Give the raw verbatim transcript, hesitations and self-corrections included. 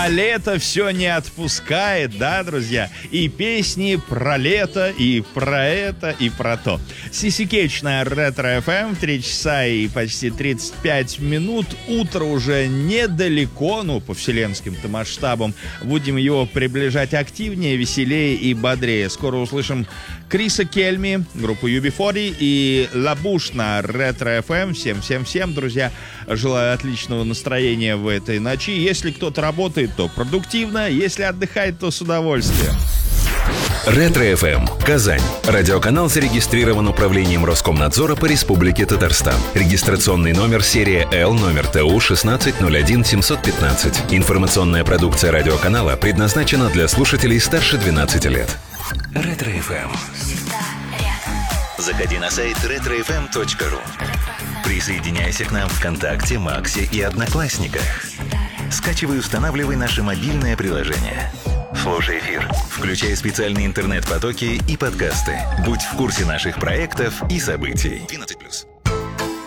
А лето все не отпускает, да, друзья? И песни про лето, и про это, и про то. си си Кетч на Ретро эф эм, три часа и почти тридцать пять минут. Утро уже недалеко, ну, по вселенским-то масштабам. Будем его приближать активнее, веселее и бодрее. Скоро услышим Криса Кельми, группу ю би сорок и Лабуш на Ретро эф эм. Всем-всем-всем, друзья, желаю отличного настроения в этой ночи. Если кто-то работает, то продуктивно, если отдыхает, то с удовольствием. Ретро эф эм, Казань. Радиоканал зарегистрирован Управлением Роскомнадзора по Республике Татарстан. Регистрационный номер серия Л, номер Т У шестнадцать ноль один семьсот пятнадцать. Информационная продукция радиоканала предназначена для слушателей старше двенадцати лет. Ретро эф эм. Заходи на сайт ретро эф эм точка ру. Присоединяйся к нам в ВКонтакте, Максе и Одноклассниках. Скачивай и устанавливай наше мобильное приложение. Слушай эфир, включай специальные интернет-потоки и подкасты. Будь в курсе наших проектов и событий. двенадцать плюс.